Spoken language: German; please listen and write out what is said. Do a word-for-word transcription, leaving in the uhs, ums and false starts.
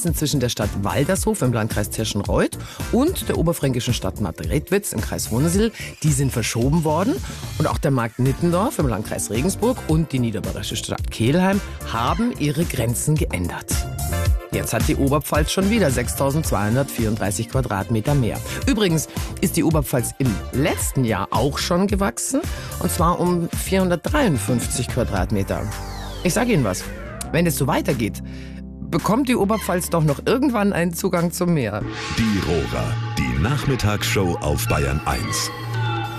Grenzen zwischen der Stadt Waldershof im Landkreis Tirschenreuth und der oberfränkischen Stadt Madridwitz im Kreis Wunsiedel, die sind verschoben worden. Und auch der Markt Nittendorf im Landkreis Regensburg und die niederbayerische Stadt Kelheim haben ihre Grenzen geändert. Jetzt hat die Oberpfalz schon wieder sechstausendzweihundertvierunddreißig Quadratmeter mehr. Übrigens ist die Oberpfalz im letzten Jahr auch schon gewachsen, und zwar um vierhundertdreiundfünfzig Quadratmeter. Ich sage Ihnen was, wenn es so weitergeht, bekommt die Oberpfalz doch noch irgendwann einen Zugang zum Meer. Die Rohrer, die Nachmittagsshow auf Bayern eins.